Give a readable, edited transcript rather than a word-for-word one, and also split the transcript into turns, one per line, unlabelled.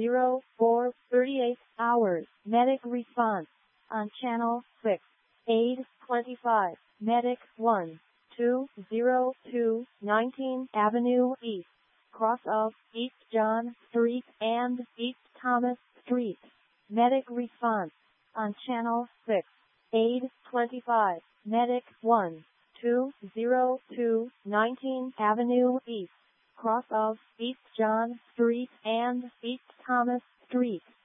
4 38 hours. Medic response on channel 6. 8:25. Medic 1202 19 Avenue East, cross of East John Street and East Thomas Street. Medic response on channel 6. 8:25. Medic 1202 19 Avenue East, cross of East John Street and East Thomas Street.